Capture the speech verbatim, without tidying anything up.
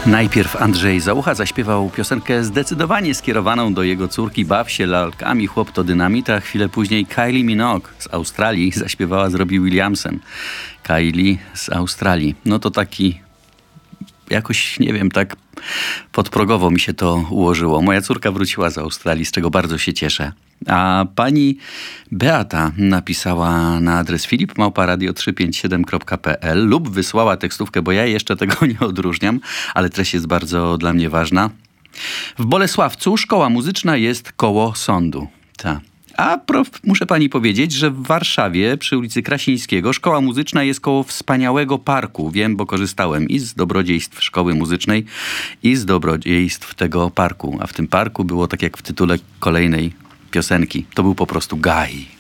Najpierw Andrzej Załucha zaśpiewał piosenkę zdecydowanie skierowaną do jego córki Baw się lalkami, chłop to dynamit, a chwilę później Kylie Minogue z Australii zaśpiewała z Robbie Williamsem. Kylie z Australii. No to taki jakoś, nie wiem, tak podprogowo mi się to ułożyło. Moja córka wróciła z Australii, z czego bardzo się cieszę. A pani Beata napisała na adres filip małpa radio trzysta pięćdziesiąt siedem kropka p l lub wysłała tekstówkę, bo ja jeszcze tego nie odróżniam, ale treść jest bardzo dla mnie ważna. W Bolesławcu szkoła muzyczna jest koło sądu. Ta. A prof, muszę pani powiedzieć, że w Warszawie przy ulicy Krasińskiego szkoła muzyczna jest koło wspaniałego parku. Wiem, bo korzystałem i z dobrodziejstw szkoły muzycznej, i z dobrodziejstw tego parku. A w tym parku było tak jak w tytule kolejnej piosenki. To był po prostu gaj.